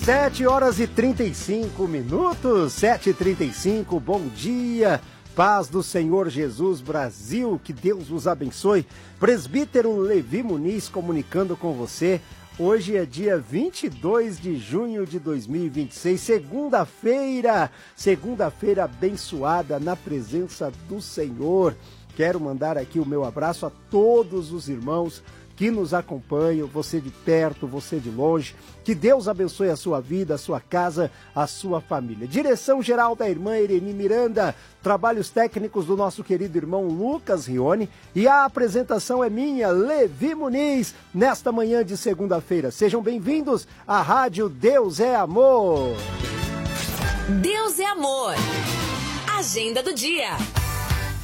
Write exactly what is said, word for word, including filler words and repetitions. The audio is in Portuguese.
sete horas e trinta e cinco minutos, sete e trinta e cinco, bom dia, paz do Senhor Jesus Brasil, que Deus os abençoe. Presbítero Levi Muniz comunicando com você. Hoje é dia vinte e dois de junho de dois mil e vinte e seis, segunda-feira, segunda-feira abençoada na presença do Senhor. Quero mandar aqui o meu abraço a todos os irmãos que nos acompanham, você de perto, você de longe. Que Deus abençoe a sua vida, a sua casa, a sua família. Direção geral da irmã Irene Miranda, trabalhos técnicos do nosso querido irmão Lucas Rione e a apresentação é minha, Levi Muniz, nesta manhã de segunda-feira. Sejam bem-vindos à Rádio Deus é Amor. Deus é Amor. Agenda do dia.